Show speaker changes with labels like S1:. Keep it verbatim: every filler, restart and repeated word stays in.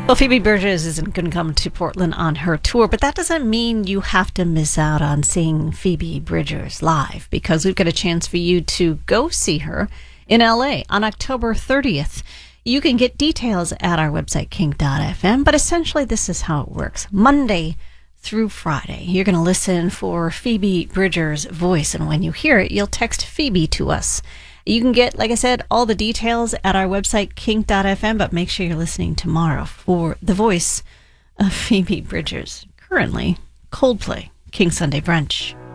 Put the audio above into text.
S1: Well, Phoebe Bridgers isn't going to come to Portland on her tour, but that doesn't mean you have to miss out on seeing Phoebe Bridgers live, because we've got a chance for you to go see her in L A on October thirtieth. You can get details at our website, kink dot f m, but essentially this is how it works. Monday through Friday, you're going to listen for Phoebe Bridgers' voice, and when you hear it, you'll text Phoebe to us. You can get, like I said, all the details at our website, kink dot f m, but make sure you're listening tomorrow for the voice of Phoebe Bridgers. Currently, Coldplay, King Sunday Brunch.